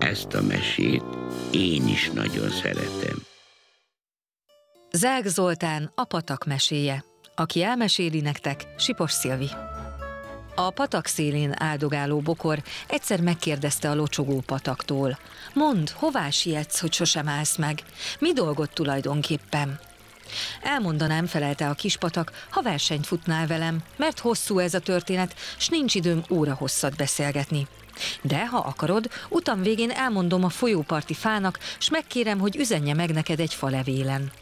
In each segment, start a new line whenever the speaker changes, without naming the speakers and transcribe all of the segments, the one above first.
ezt a mesét én is nagyon szeretem.
Zelk Zoltán, a patak meséje. Aki elmeséli nektek, Sipos Szilvi. A patak szélén áldogáló bokor egyszer megkérdezte a locsogó pataktól: mondd, hová sietsz, hogy sosem állsz meg? Mi dolgod tulajdonképpen? Elmondanám, felelte a kispatak, ha versenyt futnál velem, mert hosszú ez a történet, s nincs időm óra hosszat beszélgetni. De ha akarod, utam végén elmondom a folyóparti fának, s megkérem, hogy üzenje meg neked egy falevélen.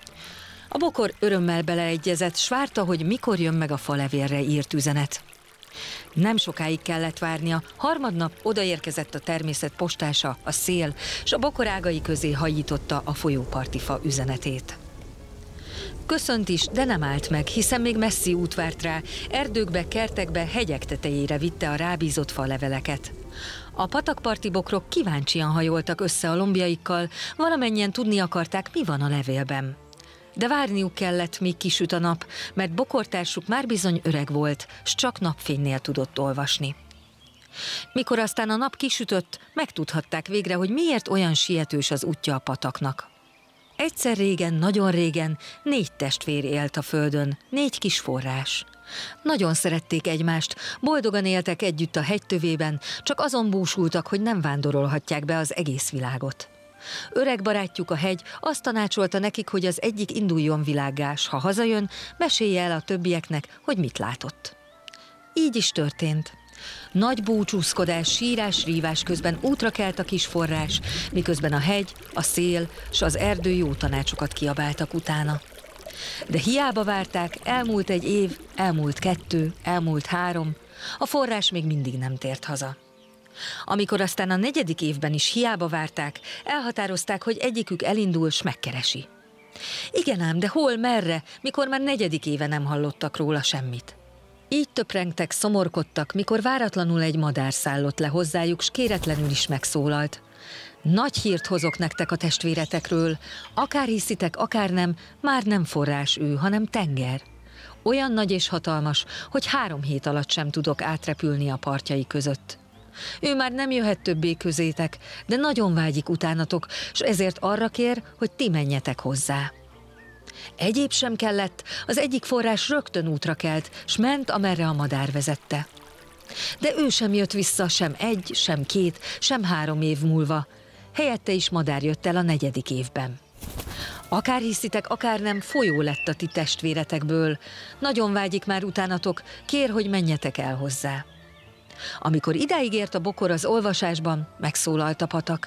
A bokor örömmel beleegyezett, s várta, hogy mikor jön meg a falevélre írt üzenet. Nem sokáig kellett várnia, harmadnap odaérkezett a természet postása, a szél, s a bokor ágai közé hajította a folyóparti fa üzenetét. Köszönt is, de nem állt meg, hiszen még messzi út várt rá, erdőkbe, kertekbe, hegyek tetejére vitte a rábízott faleveleket. A patakparti bokrok kíváncsian hajoltak össze a lombjaikkal, valamennyien tudni akarták, mi van a levélben. De várniuk kellett, míg kisüt a nap, mert bokortársuk már bizony öreg volt, s csak napfénynél tudott olvasni. Mikor aztán a nap kisütött, megtudhatták végre, hogy miért olyan sietős az útja a pataknak. Egyszer régen, nagyon régen 4 testvér élt a földön, 4 kis forrás. Nagyon szerették egymást, boldogan éltek együtt a hegytövében, csak azon búsultak, hogy nem vándorolhatják be az egész világot. Öreg barátjuk a hegy azt tanácsolta nekik, hogy az egyik induljon világgá, s ha hazajön, mesélje el a többieknek, hogy mit látott. Így is történt. Nagy búcsúzkodás, sírás, rívás közben útra kelt a kis forrás, miközben a hegy, a szél s az erdő jó tanácsokat kiabáltak utána. De hiába várták, elmúlt 1 év, elmúlt 2, elmúlt 3, a forrás még mindig nem tért haza. Amikor aztán a 4. évben is hiába várták, elhatározták, hogy egyikük elindul, s megkeresi. Igen ám, de hol, merre, mikor már 4. éve nem hallottak róla semmit. Így töprengtek, szomorkodtak, mikor váratlanul egy madár szállott le hozzájuk, s kéretlenül is megszólalt. Nagy hírt hozok nektek a testvéretekről, akár hiszitek, akár nem, már nem forrás ő, hanem tenger. Olyan nagy és hatalmas, hogy 3 hét alatt sem tudok átrepülni a partjai között. Ő már nem jöhet többé közétek, de nagyon vágyik utánatok, s ezért arra kér, hogy ti menjetek hozzá. Egyéb sem kellett, az egyik forrás rögtön útra kelt, s ment, amerre a madár vezette. De ő sem jött vissza sem 1, sem 2, sem 3 év múlva. Helyette is madár jött el a 4. évben. Akár hiszitek, akár nem, folyó lett a ti testvéretekből. Nagyon vágyik már utánatok, kér, hogy menjetek el hozzá. Amikor idáig ért a bokor az olvasásban, megszólalt a patak.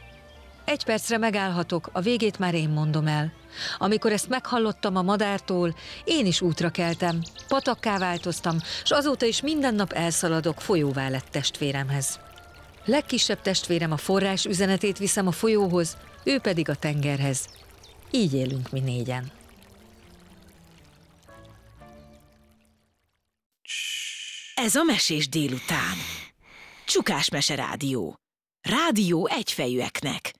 1 percre megállhatok, a végét már én mondom el. Amikor ezt meghallottam a madártól, én is útra keltem, patakká változtam, s azóta is minden nap elszaladok folyóvá lett testvéremhez. Legkisebb testvérem a forrás üzenetét viszem a folyóhoz, ő pedig a tengerhez. Így élünk mi 4-en.
Ez a Mesés délután. Csukás Mese Rádió. Rádió egyfejűeknek.